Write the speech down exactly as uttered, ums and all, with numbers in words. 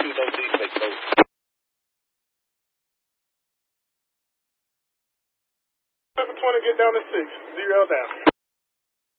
two, no C six, over. seven twenty, get down to six. Zero down.